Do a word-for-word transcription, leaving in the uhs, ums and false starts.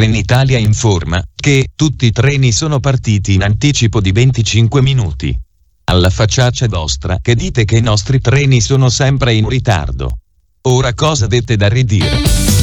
Trenitalia informa che tutti i treni sono partiti in anticipo di venticinque minuti. Alla facciaccia vostra che dite che i nostri treni sono sempre in ritardo. Ora cosa dette da ridire?